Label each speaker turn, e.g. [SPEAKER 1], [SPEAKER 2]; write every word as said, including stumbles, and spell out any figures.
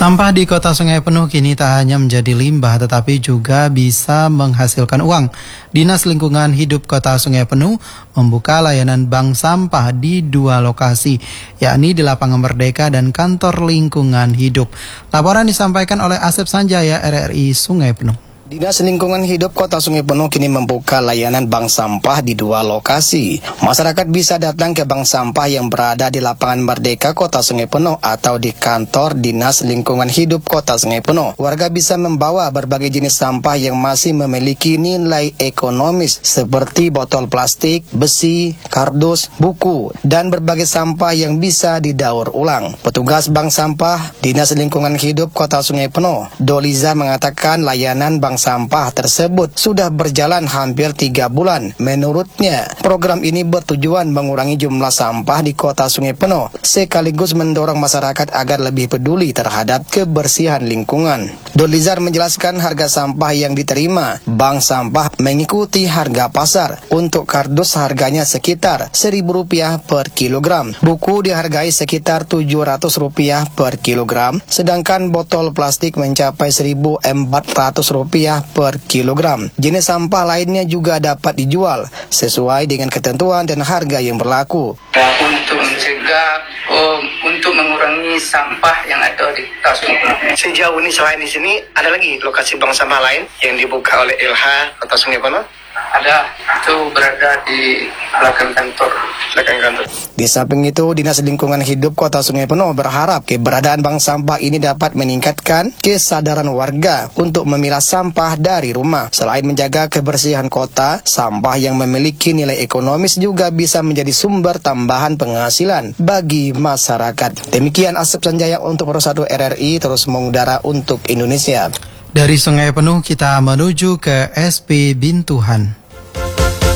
[SPEAKER 1] Sampah di kota Sungai Penuh kini tak hanya menjadi limbah tetapi juga bisa menghasilkan uang. Dinas Lingkungan Hidup Kota Sungai Penuh membuka layanan bank sampah di dua lokasi, yakni di Lapangan Merdeka dan Kantor Lingkungan Hidup. Laporan disampaikan oleh Asep Sanjaya, R R I Sungai Penuh.
[SPEAKER 2] Dinas Lingkungan Hidup Kota Sungai Penuh kini membuka layanan bank sampah di dua lokasi. Masyarakat bisa datang ke bank sampah yang berada di Lapangan Merdeka Kota Sungai Penuh atau di kantor Dinas Lingkungan Hidup Kota Sungai Penuh. Warga bisa membawa berbagai jenis sampah yang masih memiliki nilai ekonomis seperti botol plastik, besi, kardus, buku, dan berbagai sampah yang bisa didaur ulang. Petugas bank sampah Dinas Lingkungan Hidup Kota Sungai Penuh, Doliza, mengatakan layanan bank sampah tersebut sudah berjalan hampir tiga bulan. Menurutnya, program ini bertujuan mengurangi jumlah sampah di kota Sungai Penuh, sekaligus mendorong masyarakat agar lebih peduli terhadap kebersihan lingkungan. Dolizar menjelaskan harga sampah yang diterima bank sampah mengikuti harga pasar. Untuk kardus harganya sekitar seribu rupiah per kilogram. Buku dihargai sekitar tujuh ratus rupiah per kilogram, sedangkan botol plastik mencapai seribu empat ratus rupiah per kilogram. Jenis sampah lainnya juga dapat dijual sesuai dengan ketentuan dan harga yang berlaku.
[SPEAKER 3] Untuk mencegah, oh, untuk mengurangi sampah yang ada di Kota Sungai Penuh.
[SPEAKER 2] Sejauh ini selain di sini, ada lagi lokasi bank sampah lain yang dibuka oleh L H Kota Sungai Penuh?
[SPEAKER 3] Ada, itu berada di belakang kantor.
[SPEAKER 2] Belakang kantor. Di samping itu, Dinas Lingkungan Hidup Kota Sungai Penuh berharap keberadaan bank sampah ini dapat meningkatkan kesadaran warga untuk memilah sampah dari rumah. Selain menjaga kebersihan kota, sampah yang memiliki nilai ekonomis juga bisa menjadi sumber tambahan penghasilan bagi masyarakat. Demikian Asep Sanjaya untuk Pro satu R R I terus mengudara untuk Indonesia.
[SPEAKER 1] Dari Sungai Penuh kita menuju ke S P Bintuhan.